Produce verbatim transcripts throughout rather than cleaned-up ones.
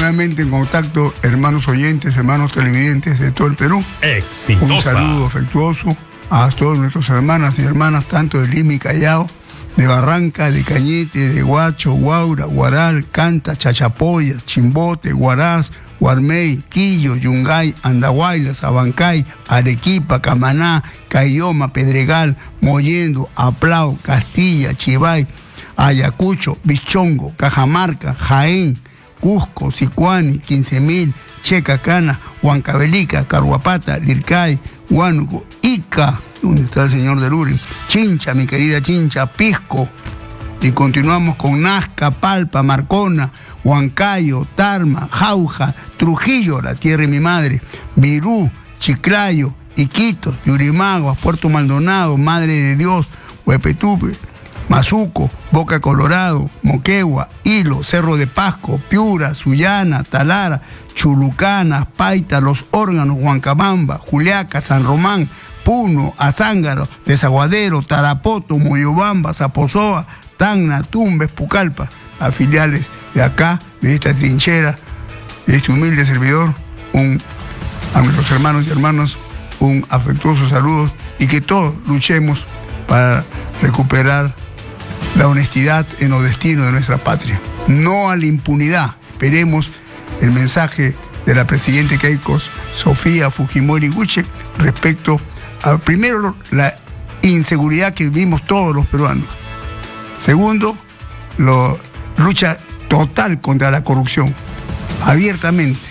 nuevamente en contacto, hermanos oyentes, hermanos televidentes de todo el Perú. Exitosa. Un saludo afectuoso a todos nuestros hermanas y hermanas, tanto de Lima y Callao, de Barranca, de Cañete, de Huacho, Guaura, Guaral, Canta, Chachapoya, Chimbote, Huaraz, Guarmey, Quillo, Yungay, Andahuayla, Sabancay, Arequipa, Camaná, Cayoma, Pedregal, Mollendo, Aplau, Castilla, Chivay, Ayacucho, Bichongo, Cajamarca, Jaén, Cusco, Sicuani, quince mil, Checacana, Huancavelica, Caruapata, Lircay, Huánuco, Ica, donde está el señor de Luri, Chincha, mi querida Chincha, Pisco, y continuamos con Nazca, Palpa, Marcona, Huancayo, Tarma, Jauja, Trujillo, la tierra de mi madre, Virú, Chiclayo, Iquitos, Yurimaguas, Puerto Maldonado, Madre de Dios, Huepetupe, Mazuco, Boca Colorado, Moquegua, Hilo, Cerro de Pasco, Piura, Sullana, Talara, Chulucana, Paita, Los Órganos, Huancabamba, Juliaca, San Román, Puno, Azángaro, Desaguadero, Tarapoto, Moyobamba, Zapozoa, Tacna, Tumbes, Pucallpa, a filiales de acá, de esta trinchera, de este humilde servidor, un, a nuestros hermanos y hermanas, un afectuoso saludo y que todos luchemos para recuperar la honestidad en los destinos de nuestra patria. No a la impunidad. Esperemos el mensaje de la presidenta Keiko Sofía Fujimori Guche respecto a, primero, la inseguridad que vivimos todos los peruanos. Segundo, la lucha total contra la corrupción, abiertamente.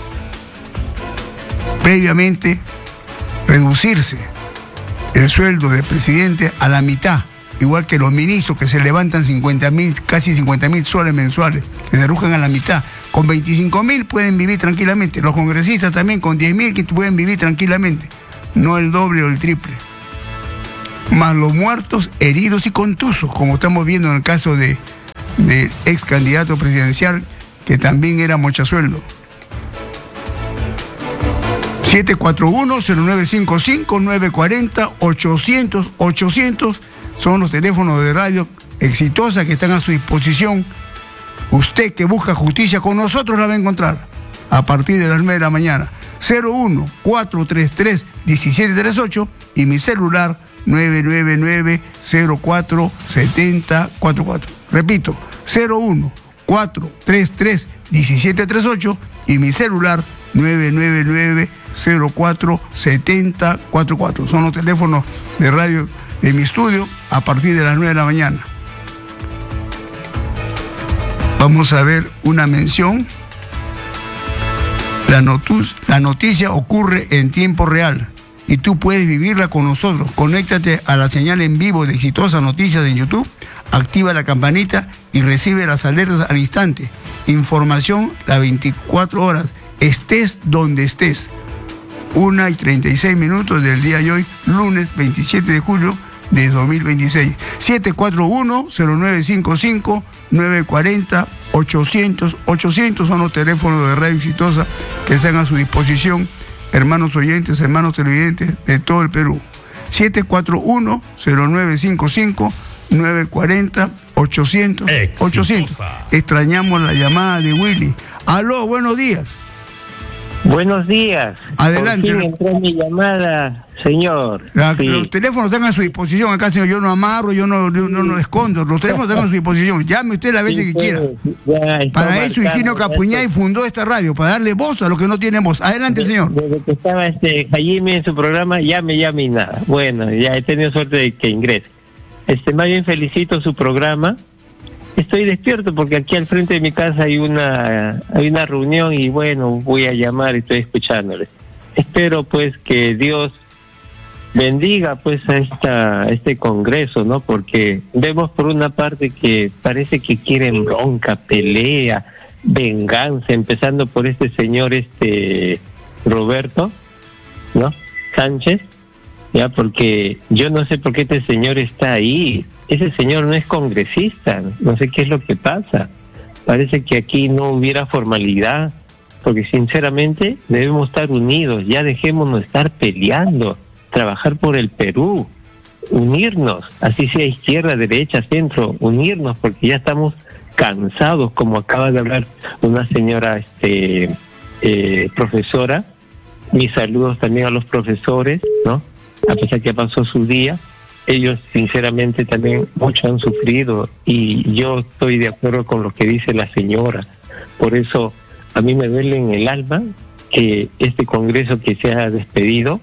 Previamente, reducirse el sueldo del presidente a la mitad, igual que los ministros que se levantan cincuenta mil, casi cincuenta mil soles mensuales, que se redujan a la mitad. Con veinticinco mil pueden vivir tranquilamente. Los congresistas también con diez mil que pueden vivir tranquilamente. No el doble o el triple. Más los muertos, heridos y contusos, como estamos viendo en el caso de, de ex candidato presidencial, que también era mochasueldo. siete cuatro uno, cero nueve cinco cinco, nueve cuatro cero, ochocientos, ochocientos son los teléfonos de Radio Exitosa que están a su disposición. Usted que busca justicia con nosotros la va a encontrar a partir de las nueve de la mañana. cero uno, cuatro tres tres, uno siete tres ocho y mi celular nueve nueve nueve, cero cuatro siete cero cuatro cuatro. Repito, cero uno, cuatro tres tres, uno siete tres ocho y mi celular nueve nueve nueve, cero cuatro siete cero cuatro cuatro. Son los teléfonos de radio de mi estudio a partir de las nueve de la mañana. Vamos a ver una mención. La, notus, la noticia ocurre en tiempo real y tú puedes vivirla con nosotros. Conéctate a la señal en vivo de Exitosa Noticias en YouTube, activa la campanita y recibe las alertas al instante. Información las veinticuatro horas, estés donde estés. una y treinta y seis minutos del día de hoy, lunes veintisiete de julio de dos mil veintiséis. siete cuatro uno, cero nueve cinco cinco, nueve cuatro cero, ochocientos, ochocientos son los teléfonos de Radio Exitosa que están a su disposición, hermanos oyentes, hermanos televidentes de todo el Perú. siete cuatro uno, cero nueve cinco cinco, nueve cuatro cero, ochocientos, ochocientos. Extrañamos la llamada de Willy. Aló, buenos días. Buenos días. Adelante. Por fin entró mi llamada, señor. La, sí. Los teléfonos están a su disposición acá, señor. Yo no amarro, yo no, yo no, no escondo. Los teléfonos están a su disposición. Llame usted las veces sí, que quiera. Para eso Higinio Capuñay fundó esta radio, para darle voz a los que no tienen voz. Adelante, de, señor. Desde que estaba este Jaime en su programa, llame, llame y nada. Bueno, ya he tenido suerte de que ingrese. Este, más bien felicito su programa. Estoy despierto porque aquí al frente de mi casa hay una hay una reunión y bueno, voy a llamar y estoy escuchándoles. Espero pues que Dios bendiga pues a esta a este congreso, ¿no? Porque vemos por una parte que parece que quieren bronca, pelea, venganza, empezando por este señor este Roberto, ¿no? Sánchez, ya, porque yo no sé por qué este señor está ahí. Ese señor no es congresista, no sé qué es lo que pasa. Parece que aquí no hubiera formalidad, porque sinceramente debemos estar unidos, ya dejémonos estar peleando, trabajar por el Perú, unirnos, así sea izquierda, derecha, centro, unirnos, porque ya estamos cansados, como acaba de hablar una señora este eh, profesora. Mis saludos también a los profesores, ¿no? A pesar que pasó su día, ellos sinceramente también mucho han sufrido, y yo estoy de acuerdo con lo que dice la señora. Por eso a mí me duele en el alma que este Congreso que se ha despedido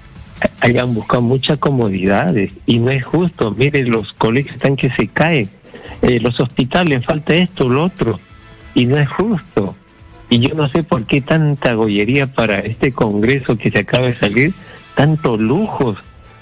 hayan buscado muchas comodidades, y no es justo. Miren, los colegios están que se caen, eh, los hospitales, falta esto, lo otro, y no es justo. Y yo no sé por qué tanta gollería para este Congreso que se acaba de salir, tantos lujos.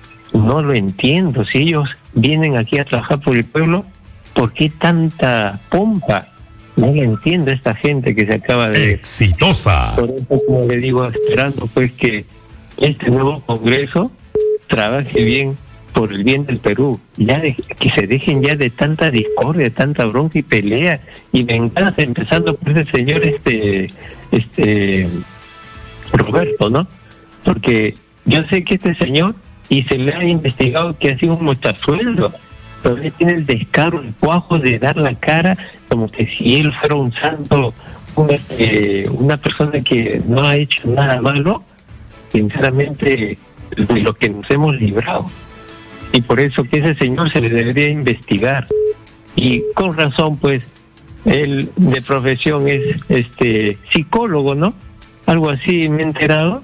No lo entiendo. Si ellos vienen aquí a trabajar por el pueblo, ¿por qué tanta pompa? No lo entiendo esta gente que se acaba de... Exitosa. Por eso, como le digo, esperando pues que este nuevo Congreso trabaje bien por el bien del Perú. Ya de, que se dejen ya de tanta discordia, tanta bronca y pelea y venganza, empezando por ese señor este este Roberto, ¿no? Porque yo sé que este señor, y se le ha investigado que ha sido un mochasueldo, pero él tiene el descaro, el cuajo de dar la cara como que si él fuera un santo, una, eh, una persona que no ha hecho nada malo, sinceramente, de lo que nos hemos librado. Y por eso que ese señor se le debería investigar. Y con razón, pues, él de profesión es este psicólogo, ¿no? Algo así me he enterado,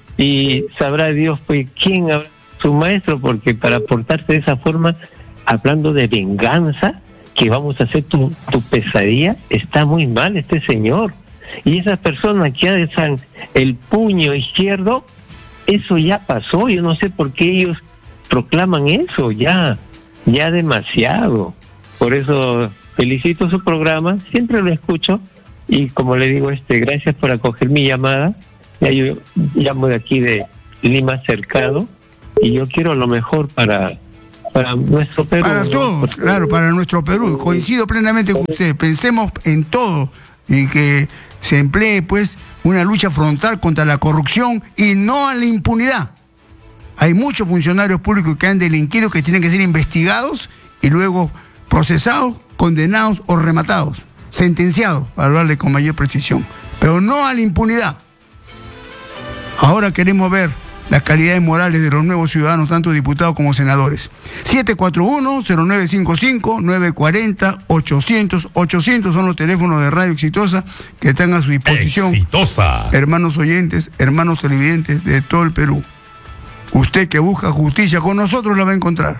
y sabrá Dios, pues, quién habrá su maestro, porque para portarse de esa forma, hablando de venganza, que vamos a hacer tu, tu pesadilla, está muy mal este señor. Y esas personas que alzan el puño izquierdo, eso ya pasó. Yo no sé por qué ellos proclaman eso, ya, ya demasiado. Por eso felicito su programa, siempre lo escucho, y como le digo, este, gracias por acoger mi llamada. Ya yo llamo de aquí de Lima Cercado, y yo quiero lo mejor para para nuestro Perú. Para ¿no? todos, Porque... claro, para nuestro Perú. Coincido plenamente con usted. Pensemos en todo y que se emplee, pues, una lucha frontal contra la corrupción y no a la impunidad. Hay muchos funcionarios públicos que han delinquido que tienen que ser investigados y luego procesados, condenados o rematados, sentenciados, para hablarle con mayor precisión, pero no a la impunidad. Ahora queremos ver las calidades morales de los nuevos ciudadanos, tanto diputados como senadores. siete cuatro uno, cero nueve cinco cinco, nueve cuatro cero, ochocientos. ochocientos son los teléfonos de Radio Exitosa que están a su disposición. Exitosa. Hermanos oyentes, hermanos televidentes de todo el Perú. Usted que busca justicia, con nosotros la va a encontrar.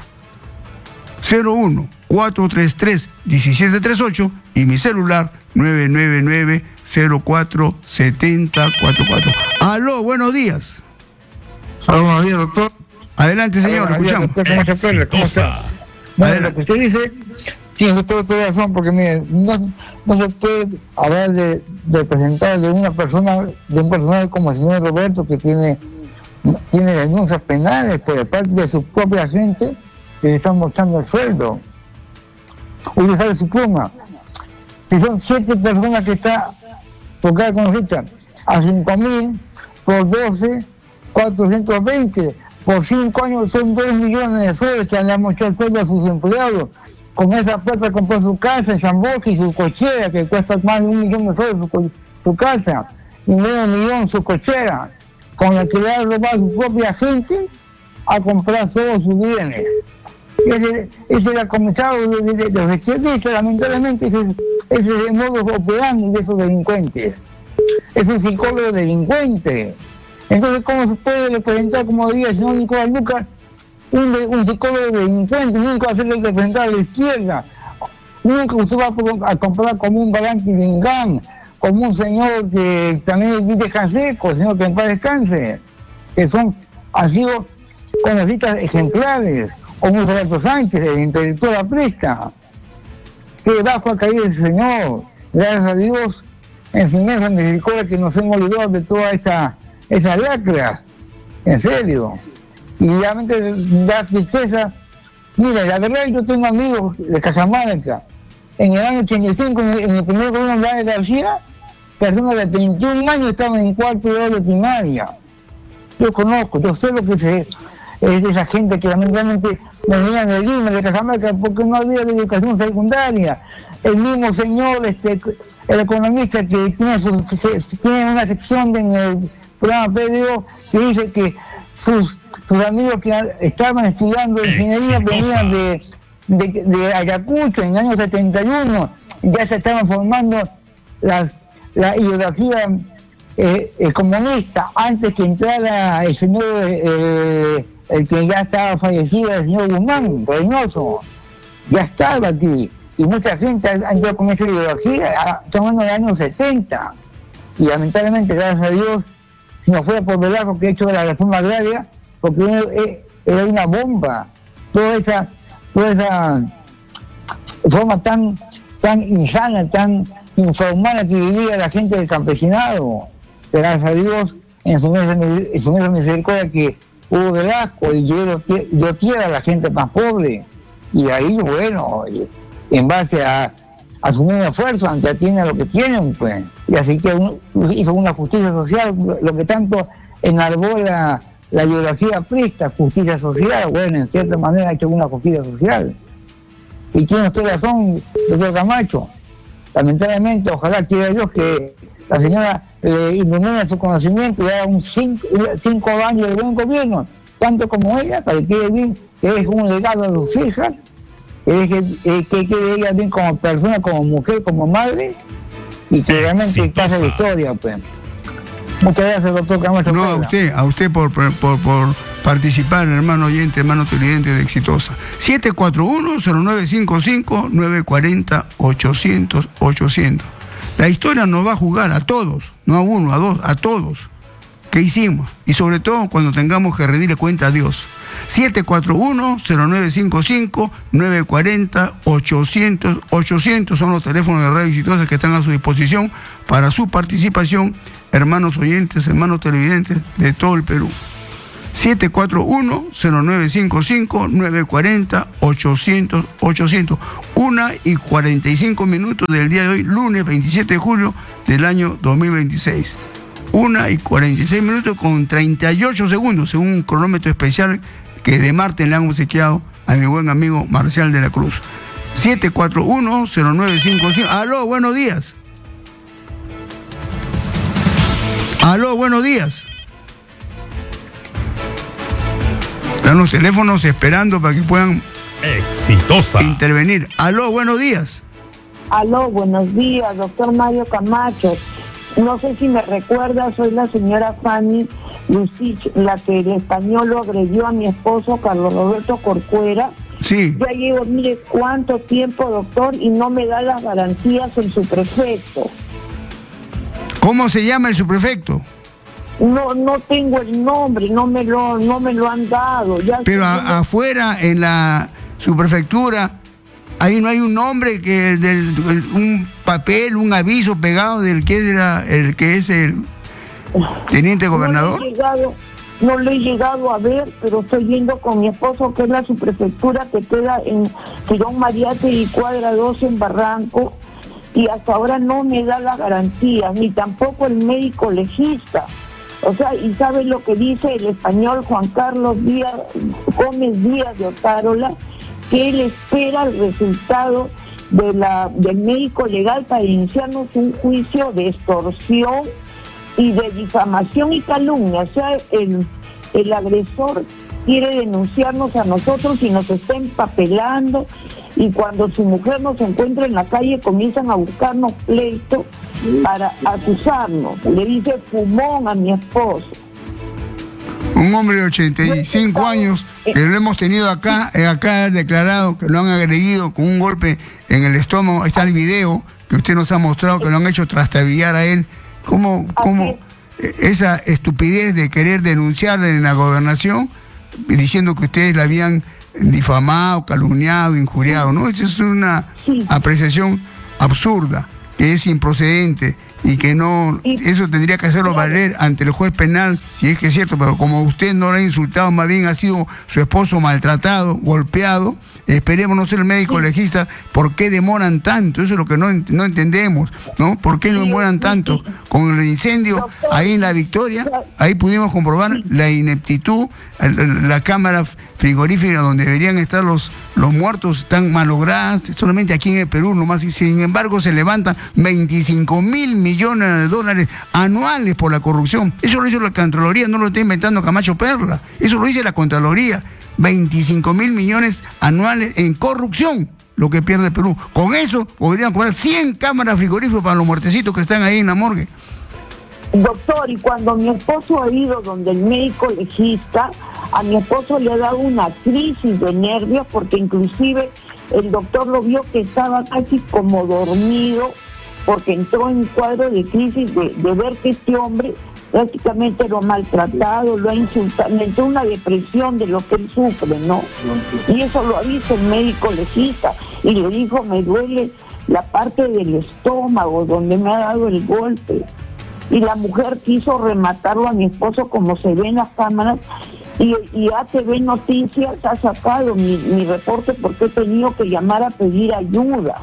cero uno, cuatro tres tres, uno siete tres ocho y mi celular nueve nueve nueve, cero cuatro, siete cero cuatro cuatro. Aló, buenos días. Hola, buenos días, doctor. Adelante, señor, Hola, escuchamos. doctor, ¿cómo se puede? ¿Cómo está? Bueno, lo que usted dice, tiene toda, toda razón, porque mire, no, no se puede hablar de, de presentar de una persona, de un personaje como el señor Roberto, que tiene, tiene denuncias penales por parte de su propia gente, que le están mostrando el sueldo. Usted sabe su pluma. Si son siete personas que está por cada consulta, a cinco mil por doce, cuatrocientos veinte, por cinco años son dos millones de soles que le han mostrado el sueldo a sus empleados. Con esa plata compró su casa en Chamboque y su cochera, que cuesta más de un millón de soles su, su casa, y medio millón su cochera, con la que le ha robado a su propia gente a comprar todos sus bienes. Ese, ese era comenzado de, de, de, de los izquierdistas, lamentablemente, ese, ese es el modo operandi de esos delincuentes. Es un psicólogo delincuente. Entonces, ¿cómo se puede representar, como diría el señor Nicolás Lucas, un, un psicólogo delincuente? Nunca va a ser representar a la izquierda. Nunca usted va a comparar como un Valente Vingán, como un señor que también dice Canseco, señor que en paz descanse, que son, han sido conocidas ejemplares, como Roberto Sánchez, el intelectual aprista. Que bajo ha caído ese señor, gracias a Dios, en su inmensa misericordia, que nos hemos librado de toda esta esa lacra, en serio. Y realmente da tristeza. Mira, la verdad, yo tengo amigos de Cajamarca. En el año ochenta y cinco, en el, en el primer gobierno de García, personas de veintiún años estaban en cuarto grado de primaria. Yo conozco, yo sé lo que se, es de esa gente que lamentablemente venían de Lima, de Cajamarca, porque no había educación secundaria. el mismo señor, este, el economista que tiene, su, tiene una sección de, en el programa P D O que dice que sus, sus amigos que estaban estudiando ingeniería venían de, de, de Ayacucho en el año setenta y uno, ya se estaban formando las, la ideología eh, eh, comunista antes que entrara el señor, eh, el que ya estaba fallecido, el señor Guzmán, Reynoso, ya estaba aquí. Y mucha gente ha entrado con esa ideología, estamos en los años setenta. Y lamentablemente, gracias a Dios, si no fuera por Velasco que ha hecho la reforma agraria, porque era una bomba. Toda esa, toda esa forma tan, tan insana, tan infrahumana que vivía la gente del campesinado. Gracias a Dios, en su mesa misericordia que hubo Velasco y dio, dio tierra a la gente más pobre. Y ahí, bueno, en base a, a su mismo esfuerzo, ante atiende a lo que tienen, pues. Y así que un, hizo una justicia social, lo que tanto enarbola la, la ideología prista, justicia social. Bueno, en cierta manera ha hecho una justicia social. Y tiene usted razón, doctor Camacho. Lamentablemente, ojalá quiera Dios que la señora le eh, ilumine su conocimiento y haga un cinco, cinco años de buen gobierno, tanto como ella, para que quede bien, que es un legado a sus hijas, que, que, que quede ella bien como persona, como mujer, como madre, y que realmente pase la historia, pues. Muchas gracias, doctor Camacho. No, a usted, a usted por, por, por participar, hermano oyente, hermano televidente de Exitosa. siete cuatro uno, cero nueve cinco cinco, nueve cuatro cero, ochocientos, ochocientos. La historia nos va a jugar a todos, no a uno, a dos, a todos. ¿Qué hicimos? Y sobre todo cuando tengamos que rendirle cuenta a Dios. siete cuatro uno, cero nueve cinco cinco, nueve cuatro cero, ochocientos, ochocientos son los teléfonos de Radio Exitosa que están a su disposición para su participación, hermanos oyentes, hermanos televidentes de todo el Perú. siete cuatro uno, cero nueve cinco cinco, nueve cuatro cero, ochocientos, ochocientos. una y cuarenta y cinco minutos del día de hoy, lunes veintisiete de julio del año dos mil veintiséis. una y cuarenta y seis minutos con treinta y ocho segundos, según un cronómetro especial que de Marte le han obsequiado a mi buen amigo Marcial de la Cruz. siete cuatro uno, cero nueve cinco cinco. Aló, buenos días. Aló, buenos días. Están los teléfonos esperando para que puedan Exitosa intervenir. Aló, buenos días. Aló, buenos días, doctor Mario Camacho. No sé si me recuerda, soy la señora Fanny Lucich, la que el español lo agredió a mi esposo Carlos Roberto Corcuera. Sí. Ya llevo, mire, cuánto tiempo, doctor, y no me da las garantías el subprefecto. ¿Cómo se llama el subprefecto? No, no tengo el nombre, no me lo, no me lo han dado. Ya Pero a, me... afuera, en la subprefectura, ahí no hay un nombre, que del, un papel, un aviso pegado del que era el que es el teniente gobernador. No le he llegado, no le he llegado a ver, pero estoy viendo con mi esposo que es la subprefectura que queda en Tirón Mariate y cuadra dos en Barranco, y hasta ahora no me da la garantía, ni tampoco el médico legista. O sea, y sabe lo que dice el español Juan Carlos Díaz, Gómez Díaz de Otárola, que él espera el resultado de la, del médico legal para iniciarnos un juicio de extorsión y de difamación y calumnia. O sea, el, el agresor quiere denunciarnos a nosotros y nos está empapelando, y cuando su mujer nos encuentra en la calle comienzan a buscarnos pleito para acusarnos. Le dice fumón a mi esposo. Un hombre de ochenta y cinco años que lo hemos tenido acá, acá ha declarado que lo han agredido con un golpe en el estómago. Está el video que usted nos ha mostrado, que lo han hecho trastabillar a él. ¿Cómo, cómo esa estupidez de querer denunciarle en la gobernación diciendo que ustedes la habían difamado, calumniado, injuriado, ¿no? Esa es una apreciación absurda, que es improcedente, y que no, eso tendría que hacerlo valer ante el juez penal, si es que es cierto, pero como usted no lo ha insultado, más bien ha sido su esposo maltratado, golpeado, esperemos no ser el médico legista, ¿por qué demoran tanto? Eso es lo que no, no entendemos, ¿no? ¿Por qué no demoran tanto? Con el incendio ahí en La Victoria, ahí pudimos comprobar la ineptitud, la cámara frigorífica donde deberían estar los, los muertos están malogradas, solamente aquí en el Perú nomás, y sin embargo se levantan veinticinco mil millones de dólares anuales por la corrupción. Eso lo hizo la Contraloría, no lo está inventando Camacho Perla, eso lo dice la Contraloría, veinticinco mil millones anuales en corrupción, lo que pierde el Perú. Con eso podrían cobrar cien cámaras frigoríficas para los muertecitos que están ahí en la morgue. Doctor, y cuando mi esposo ha ido donde el médico legista, a mi esposo le ha dado una crisis de nervios porque inclusive el doctor lo vio que estaba casi como dormido porque entró en un cuadro de crisis de, de ver que este hombre prácticamente lo ha maltratado, lo ha insultado, le entró una depresión de lo que él sufre, ¿no? Y eso lo ha visto el médico legista y le dijo, me duele la parte del estómago donde me ha dado el golpe. Y la mujer quiso rematarlo a mi esposo como se ve en las cámaras y, y A T V Noticias ha sacado mi, mi reporte porque he tenido que llamar a pedir ayuda.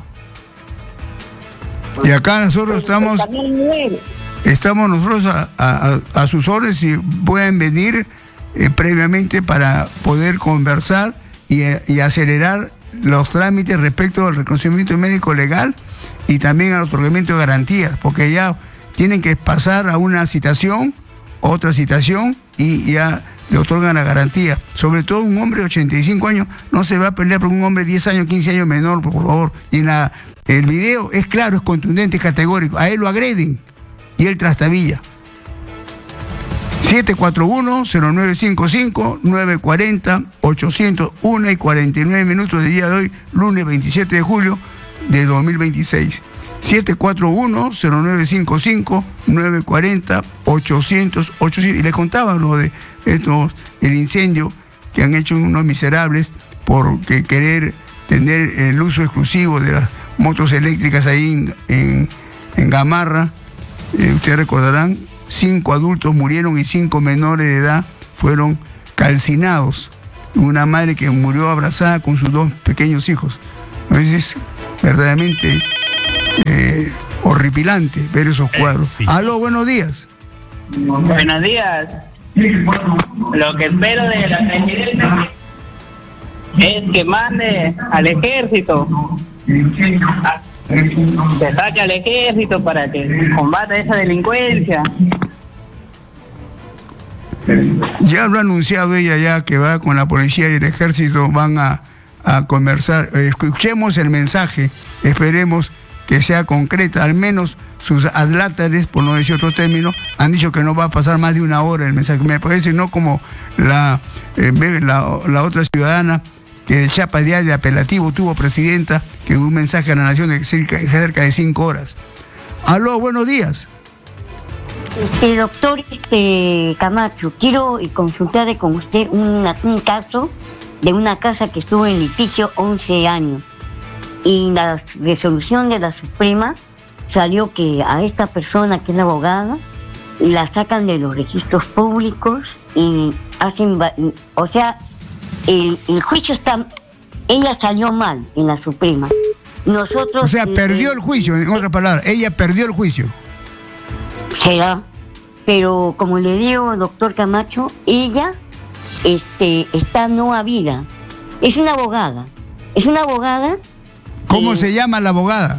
Y acá nosotros estamos estamos nosotros a, a, a sus órdenes y pueden venir eh, previamente para poder conversar y, y acelerar los trámites respecto al reconocimiento médico legal y también al otorgamiento de garantías, porque ya tienen que pasar a una citación, otra citación, y ya le otorgan la garantía. Sobre todo un hombre de ochenta y cinco años no se va a pelear por un hombre de diez años, quince años menor, por favor. Y en la, el video es claro, es contundente, es categórico. A él lo agreden y él trastabilla. siete cuatro uno, cero nueve cinco cinco, nueve cuatro cero, ochocientos uno y cuarenta y nueve minutos del día de hoy, lunes veintisiete de julio de dos mil veintiséis. siete cuatro uno, cero nueve cinco cinco, nueve cuatro cero, ochocientos, ochocientos. Y les contaba lo de estos, el incendio que han hecho unos miserables por que querer tener el uso exclusivo de las motos eléctricas ahí en, en, en Gamarra. Eh, ustedes recordarán, cinco adultos murieron y cinco menores de edad fueron calcinados. Una madre que murió abrazada con sus dos pequeños hijos. Entonces, verdaderamente Eh, horripilante ver esos cuadros. Sí. Aló, buenos días. Buenos días. Lo que espero de la presidencia es que mande al ejército, que saque al ejército para que combata esa delincuencia. Ya lo ha anunciado ella ya que va con la policía y el ejército, van a, a conversar. Escuchemos el mensaje, esperemos que sea concreta, al menos sus adláteres, por no decir otro término, han dicho que no va a pasar más de una hora el mensaje. Me parece no como la, eh, la, la otra ciudadana que de Chapa Diario apelativo tuvo presidenta, que un mensaje a la nación de cerca, cerca de cinco horas. Aló, buenos días. Este, doctor este, Camacho, quiero consultar con usted una, un caso de una casa que estuvo en litigio once años. Y la resolución de la Suprema salió que a esta persona, que es la abogada, la sacan de los registros públicos y hacen, o sea, el, el juicio está, ella salió mal en la Suprema. Nosotros... O sea, perdió eh, el juicio, en otras palabras, ella perdió el juicio. Será, pero como le digo, doctor Camacho, ella este, está no habida. Es una abogada, es una abogada... ¿Cómo eh, se llama la abogada?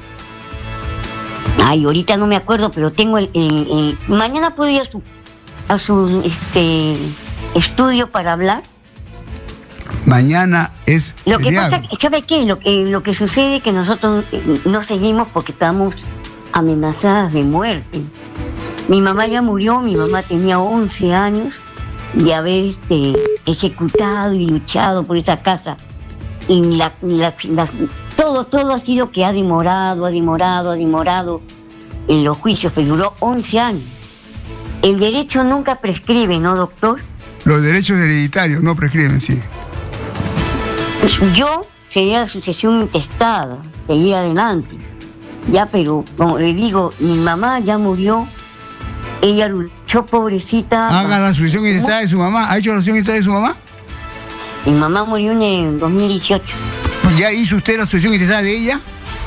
Ay, ahorita no me acuerdo, pero tengo el... el, el mañana puedo ir a su, a su este, estudio para hablar. Mañana es Lo que feriado. pasa, ¿sabe qué? Lo que, lo que sucede es que nosotros no seguimos porque estamos amenazadas de muerte. Mi mamá ya murió, mi mamá tenía once años de haber este, ejecutado y luchado por esa casa. Y la, la, la, todo, todo ha sido que ha demorado, ha demorado, ha demorado en los juicios, que duró once años. El derecho nunca prescribe, ¿no, doctor? Los derechos hereditarios no prescriben, sí. Yo sería la sucesión intestada, seguir adelante. Ya, pero como le digo, mi mamá ya murió, ella luchó, pobrecita. Haga la sucesión intestada de su mamá. ¿Ha hecho la sucesión intestada de su mamá? Mi mamá murió en el dos mil dieciocho. ¿Ya hizo usted la sucesión intestada de ella?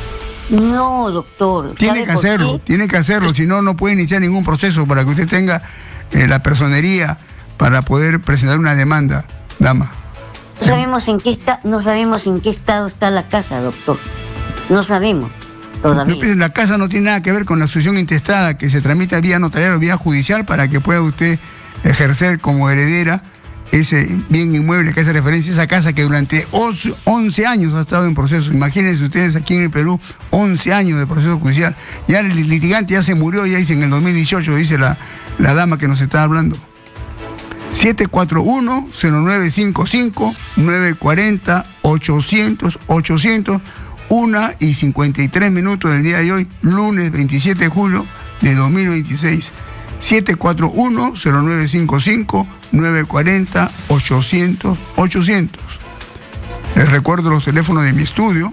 No, doctor. Tiene que hacerlo, qué? tiene que hacerlo, si no, no puede iniciar ningún proceso para que usted tenga eh, la personería para poder presentar una demanda, dama. No sabemos en qué está, no sabemos en qué estado está la casa, doctor. No sabemos todavía. No, la casa no tiene nada que ver con la sucesión intestada que se tramita vía notarial o vía judicial para que pueda usted ejercer como heredera ese bien inmueble que hace referencia a esa casa que durante once años ha estado en proceso. Imagínense ustedes aquí en el Perú, once años de proceso judicial. Ya el litigante ya se murió, ya dice en el dos mil dieciocho, dice la, la dama que nos está hablando. siete cuatro uno, cero nueve cinco cinco, nueve cuatro cero, ochocientos, ochocientos, una y cincuenta y tres minutos del día de hoy, lunes veintisiete de julio de dos mil veintiséis. siete cuatro uno, cero nueve cinco cinco, nueve cuatro cero, ochocientos, ochocientos. Les recuerdo los teléfonos de mi estudio: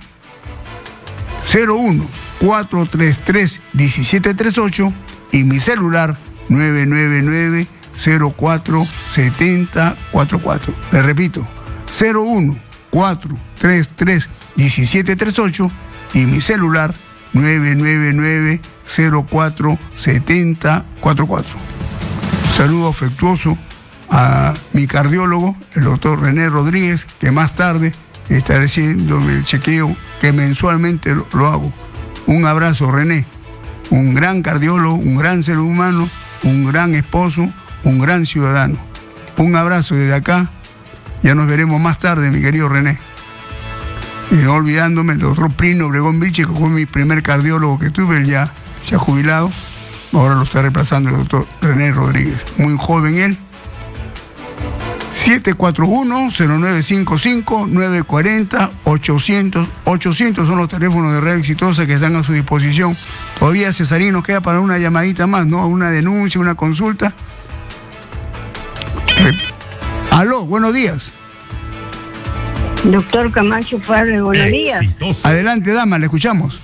cero uno, cuatro tres tres, uno siete tres ocho y mi celular nueve nueve nueve, cero cuatro siete cero cuatro cuatro. Les repito, cero uno, cuatro tres tres, uno siete tres ocho y mi celular nueve nueve nueve, cero cuatro siete cero cuatro cuatro. Saludo afectuoso a mi cardiólogo, el doctor René Rodríguez, que más tarde estaré haciendo el chequeo que mensualmente lo, lo hago. Un abrazo, René. Un gran cardiólogo, un gran ser humano, un gran esposo, un gran ciudadano. Un abrazo desde acá. Ya nos veremos más tarde, mi querido René. Y no olvidándome el doctor Plino Obregón Vilche, que fue mi primer cardiólogo que tuve, él ya se ha jubilado. Ahora lo está reemplazando el doctor René Rodríguez. Muy joven él. siete cuatro uno, cero nueve cinco cinco, nueve cuatro cero, ochocientos, ochocientos son los teléfonos de Radio Exitosa que están a su disposición. Todavía, Cesarín, nos queda para una llamadita más, ¿no? Una denuncia, una consulta. Aló, buenos días. Doctor Camacho Padre, buenos días. Adelante, dama, le escuchamos.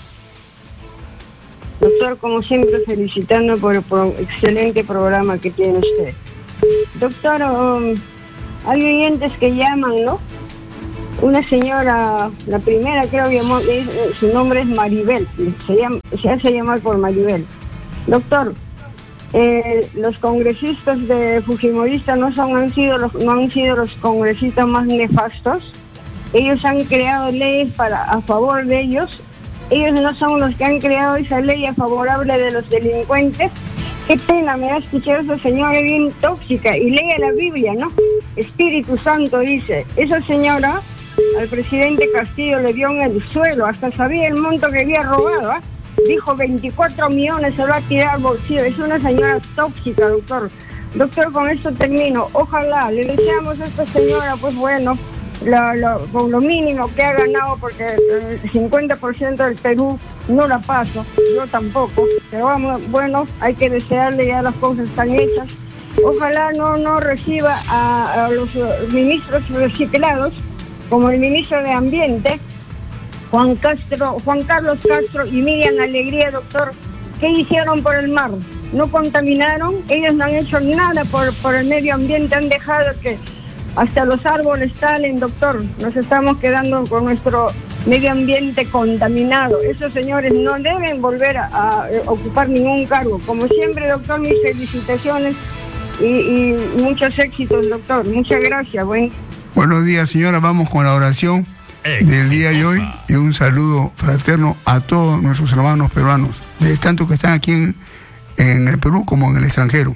Doctor, como siempre, felicitando por el pro excelente programa que tiene usted. Doctor, um, hay oyentes que llaman, ¿no? Una señora, la primera creo que llamó, su nombre es Maribel, se, llama, se hace llamar por Maribel. Doctor, eh, los congresistas de Fujimorista no, son, han sido los, no han sido los congresistas más nefastos. Ellos han creado leyes para, a favor de ellos. Ellos no son los que han creado esa ley a favorable de los delincuentes. Qué pena me da escuchar a esa señora bien tóxica. Y lee la Biblia, ¿no? Espíritu Santo dice, esa señora al presidente Castillo le dio en el suelo, hasta sabía el monto que había robado, ¿eh? Dijo veinticuatro millones, se lo va a tirar al bolsillo. Es una señora tóxica, doctor. Doctor, con esto termino. Ojalá le deseamos a esta señora, pues bueno, Lo, lo, con lo mínimo que ha ganado, porque el cincuenta por ciento del Perú no la paso, yo tampoco, pero vamos, bueno, hay que desearle, ya las cosas están hechas. Ojalá no, no reciba a, a los ministros reciclados, como el ministro de Ambiente, Juan Castro, Juan Carlos Castro y Miriam Alegría, doctor. ¿Qué hicieron por el mar? ¿No contaminaron? Ellos no han hecho nada por, por el medio ambiente, han dejado que hasta los árboles salen, doctor. Nos estamos quedando con nuestro medio ambiente contaminado. Esos señores no deben volver a, a ocupar ningún cargo. Como siempre, doctor, mis felicitaciones y, y muchos éxitos, doctor. Muchas gracias. Buen... Buenos días, señora. Vamos con la oración del día de hoy y un saludo fraterno a todos nuestros hermanos peruanos, de tanto que están aquí en, en el Perú como en el extranjero.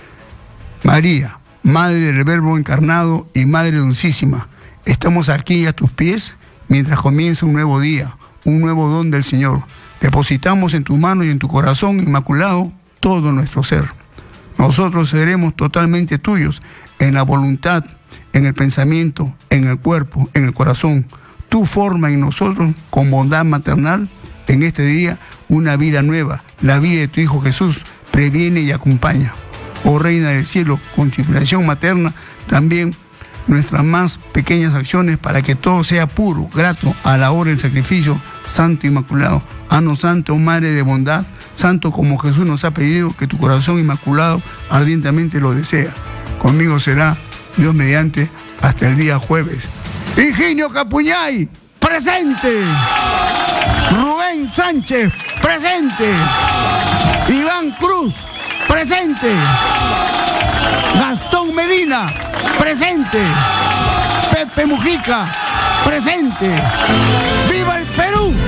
María, Madre del Verbo encarnado y Madre dulcísima, estamos aquí a tus pies mientras comienza un nuevo día, un nuevo don del Señor. Depositamos en tu mano y en tu corazón inmaculado todo nuestro ser. Nosotros seremos totalmente tuyos en la voluntad, en el pensamiento, en el cuerpo, en el corazón. Tú forma en nosotros con bondad maternal en este día una vida nueva. La vida de tu Hijo Jesús previene y acompaña. Oh Reina del Cielo, con tu inspiración materna, también nuestras más pequeñas acciones para que todo sea puro, grato a la hora del sacrificio, santo inmaculado. Ano santo, madre de bondad, santo como Jesús nos ha pedido, que tu corazón inmaculado ardientemente lo desea. Conmigo será, Dios mediante, hasta el día jueves. Higinio Capuñay, presente. Rubén Sánchez, presente. Iván Cruz, presente. Gastón Medina, presente. Pepe Mujica, presente. ¡Viva el Perú!